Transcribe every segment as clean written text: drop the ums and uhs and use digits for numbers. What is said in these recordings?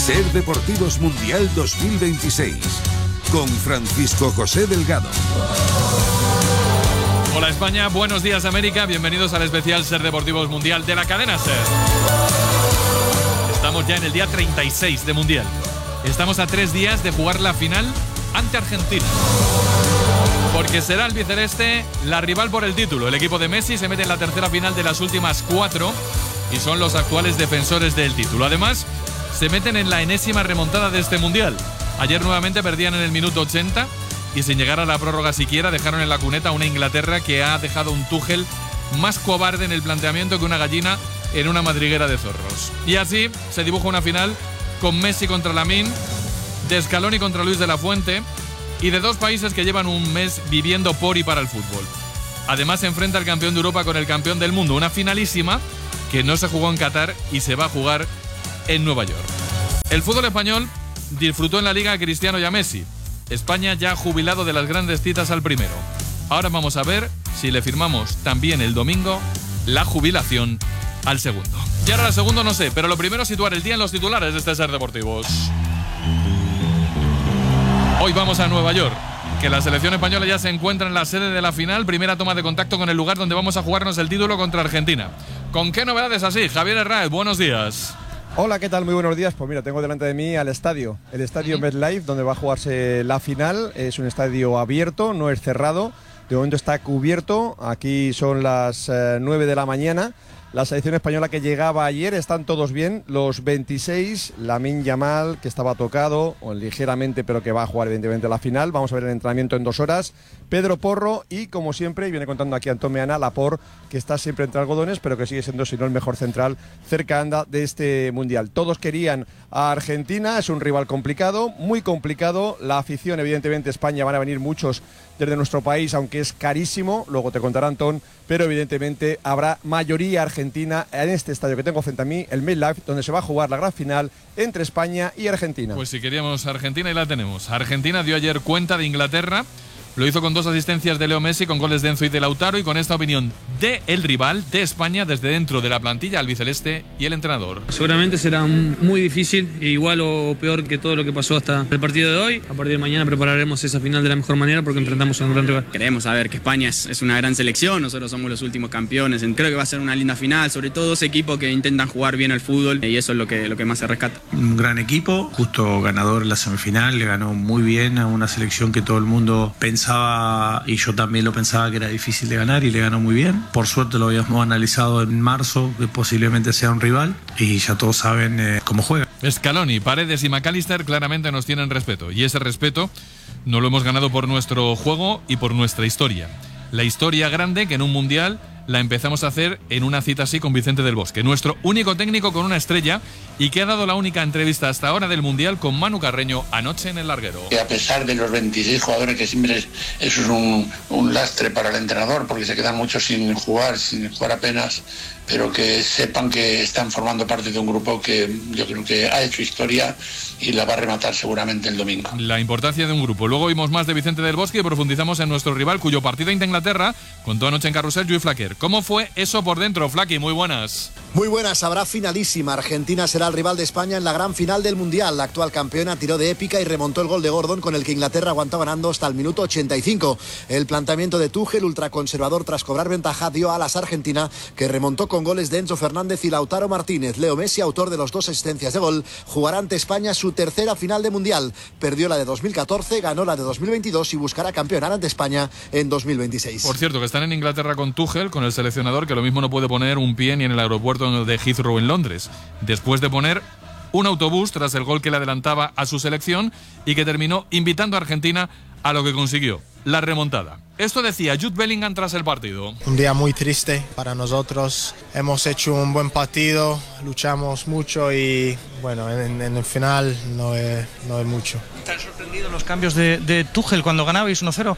Ser Deportivos Mundial 2026 con Francisco José Delgado. Hola España, buenos días América, bienvenidos al especial Ser Deportivos Mundial de la cadena Ser. Estamos ya en el día 36 de Mundial. Estamos a 3 días de jugar la final ante Argentina. Porque será el albiceleste la rival por el título. El equipo de Messi se mete en la tercera final de las últimas 4 y son los actuales defensores del título. Además, se meten en la enésima remontada de este Mundial. Ayer nuevamente perdían en el minuto 80 y sin llegar a la prórroga siquiera dejaron en la cuneta a una Inglaterra que ha dejado un Tuchel más cobarde en el planteamiento que una gallina en una madriguera de zorros. Y así se dibuja una final con Messi contra Lamine, de Scaloni contra Luis de la Fuente y de dos países que llevan un mes viviendo por y para el fútbol. Además se enfrenta el campeón de Europa con el campeón del mundo, una finalísima que no se jugó en Qatar y se va a jugar en Nueva York. El fútbol español disfrutó en la Liga a Cristiano y a Messi. España ya ha jubilado de las grandes citas al primero. Ahora vamos a ver si le firmamos también el domingo la jubilación al segundo. Y ahora al segundo no sé, pero lo primero es situar el día en los titulares de este Ser Deportivos. Hoy vamos a Nueva York, que la selección española ya se encuentra en la sede de la final, primera toma de contacto con el lugar donde vamos a jugarnos el título contra Argentina. ¿Con qué novedades así? Javier Herráez, buenos días. Hola, ¿qué tal? Muy buenos días. Pues mira, tengo delante de mí al estadio, el estadio MetLife, donde va a jugarse la final. Es un estadio abierto, no es cerrado. De momento está cubierto. Aquí son las 9 de la mañana. La selección española que llegaba ayer, están todos bien. Los 26, Lamine Yamal, que estaba tocado, o ligeramente, pero que va a jugar evidentemente la final. Vamos a ver el entrenamiento en 2 horas. Pedro Porro y, como siempre, y viene contando aquí Antón Meana, Laporte, que está siempre entre algodones, pero que sigue siendo, si no el mejor central, cerca anda de este Mundial. Todos querían a Argentina, es un rival complicado, muy complicado. La afición, evidentemente, España, van a venir muchos desde nuestro país, aunque es carísimo, luego te contará Antón, pero evidentemente habrá mayoría argentina en este estadio que tengo frente a mí, el MetLife, donde se va a jugar la gran final entre España y Argentina. Pues si queríamos Argentina, y la tenemos. Argentina dio ayer cuenta de Inglaterra, lo hizo con 2 asistencias de Leo Messi, con goles de Enzo y de Lautaro, y con esta opinión de el rival de España desde dentro de la plantilla albiceleste y el entrenador. Seguramente será muy difícil, igual o peor que todo lo que pasó hasta el partido de hoy. A partir de mañana prepararemos esa final de la mejor manera porque enfrentamos a un gran rival. Queremos saber que España es una gran selección, nosotros somos los últimos campeones. Creo que va a ser una linda final, sobre todo 2 equipos que intentan jugar bien al fútbol y eso es lo que más se rescata. Un gran equipo, justo ganador en la semifinal, le ganó muy bien a una selección que todo el mundo pensaba, y yo también lo pensaba, que era difícil de ganar, y le ganó muy bien. Por suerte lo habíamos analizado en marzo, que posiblemente sea un rival, y ya todos saben cómo juega. Scaloni, Paredes y McAllister claramente nos tienen respeto, y ese respeto no lo hemos ganado por nuestro juego y por nuestra historia. La historia grande que en un mundial la empezamos a hacer en una cita así con Vicente del Bosque, nuestro único técnico con una estrella y que ha dado la única entrevista hasta ahora del Mundial con Manu Carreño anoche en el larguero. A pesar de los 26 jugadores, que siempre eso es un lastre para el entrenador, porque se quedan muchos sin jugar apenas, pero que sepan que están formando parte de un grupo que yo creo que ha hecho historia y la va a rematar seguramente el domingo. La importancia de un grupo. Luego oímos más de Vicente del Bosque y profundizamos en nuestro rival, cuyo partido ante Inglaterra contó anoche en Carrusel Lluís Flaquer. ¿Cómo fue eso por dentro, Flaqui? Muy buenas. Muy buenas, habrá finalísima. Argentina será el rival de España en la gran final del Mundial. La actual campeona tiró de épica y remontó el gol de Gordon, con el que Inglaterra aguantó ganando hasta el minuto 85. El planteamiento de Tuchel, ultraconservador tras cobrar ventaja, dio alas a Argentina, que remontó con goles de Enzo Fernández y Lautaro Martínez. Leo Messi, autor de los 2 asistencias de gol, jugará ante España su tercera final de Mundial. Perdió la de 2014, ganó la de 2022 y buscará campeonar ante España en 2026. Por cierto, que están en Inglaterra con Tuchel, con el seleccionador, que lo mismo no puede poner un pie ni en el aeropuerto de Heathrow en Londres, después de poner un autobús tras el gol que le adelantaba a su selección y que terminó invitando a Argentina a lo que consiguió, la remontada. Esto decía Jude Bellingham tras el partido. Un día muy triste para nosotros. Hemos hecho un buen partido, luchamos mucho y bueno, en el final no es mucho. ¿Te han sorprendido los cambios de Tuchel cuando ganabais 1-0?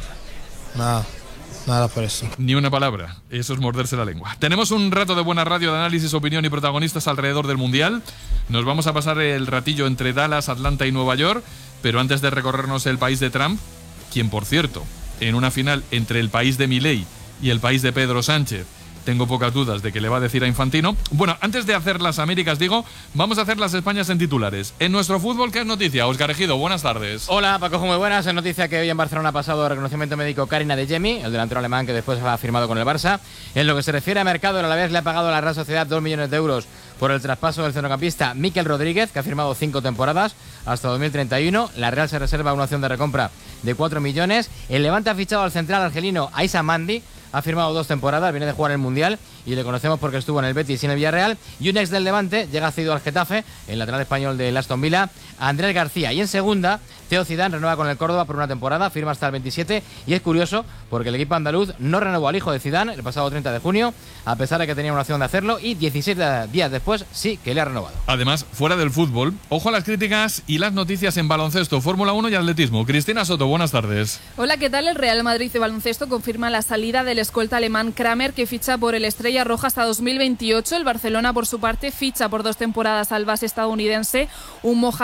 Nada por eso. Ni una palabra, eso es morderse la lengua. Tenemos un rato de buena radio, de análisis, opinión y protagonistas alrededor del Mundial. Nos vamos a pasar el ratillo entre Dallas, Atlanta y Nueva York, pero antes de recorrernos el país de Trump, quien por cierto, en una final entre el país de Milei y el país de Pedro Sánchez, tengo pocas dudas de que le va a decir a Infantino. Bueno, antes de hacer las Américas, vamos a hacer las Españas en titulares. En nuestro fútbol, ¿qué es noticia? Óscar Ejido, buenas tardes. Hola, Paco, muy buenas. Es noticia que hoy en Barcelona ha pasado reconocimiento médico Karim Adeyemi, el delantero alemán que después ha firmado con el Barça. En lo que se refiere a mercado, el Alavés le ha pagado a la Real Sociedad 2 millones de euros por el traspaso del centrocampista Mikel Rodríguez, que ha firmado 5 temporadas hasta 2031. La Real se reserva una opción de recompra de 4 millones. El Levante ha fichado al central argelino Aissa Mandi. Ha firmado 2 temporadas, viene de jugar en el Mundial y le conocemos porque estuvo en el Betis y en el Villarreal. Y un ex del Levante llega cedido al Getafe, el lateral español del Aston Villa, Andrés García. Y en segunda, Theo Zidane renueva con el Córdoba por una temporada, firma hasta el 27. Y es curioso porque el equipo andaluz no renovó al hijo de Zidane el pasado 30 de junio, a pesar de que tenía una opción de hacerlo, y 17 días después sí que le ha renovado. Además, fuera del fútbol, ojo a las críticas y las noticias en baloncesto, Fórmula 1 y atletismo. Cristina Soto, buenas tardes. Hola, ¿qué tal? El Real Madrid de baloncesto confirma la salida del escolta alemán Kramer, que ficha por el Estrella Roja hasta 2028. El Barcelona, por su parte, ficha por 2 temporadas al base estadounidense, un Mohamed